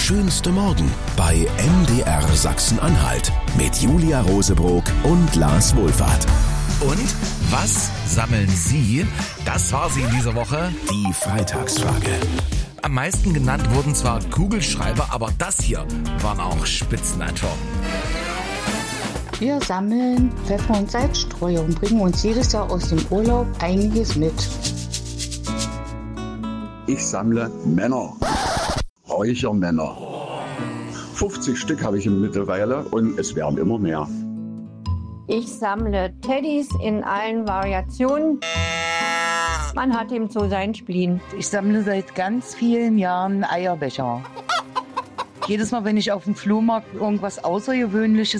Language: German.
schönste Morgen bei MDR Sachsen-Anhalt mit Julia Rosebrock und Lars Wohlfahrt. Und was sammeln Sie? Das war sie in dieser Woche. Die Freitagsfrage. Am meisten genannt wurden zwar Kugelschreiber, aber das hier waren auch Spitzenantworten. Wir sammeln Pfeffer- und Salzstreuer und bringen uns jedes Jahr aus dem Urlaub einiges mit. Ich sammle Männer, Räuchermänner. 50 Stück habe ich mittlerweile und es werden immer mehr. Ich sammle Teddys in allen Variationen. Man hat ihm so sein Spleen. Ich sammle seit ganz vielen Jahren Eierbecher. Jedes Mal, wenn ich auf dem Flohmarkt irgendwas Außergewöhnliches